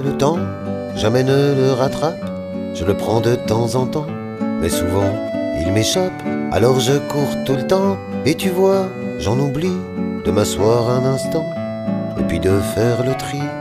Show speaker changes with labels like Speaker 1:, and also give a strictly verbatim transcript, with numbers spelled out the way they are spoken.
Speaker 1: le temps, jamais ne le rattrape. Je le prends de temps en temps, mais souvent il m'échappe. Alors je cours tout le temps, et tu vois, j'en oublie de m'asseoir un instant, et puis de faire le tri.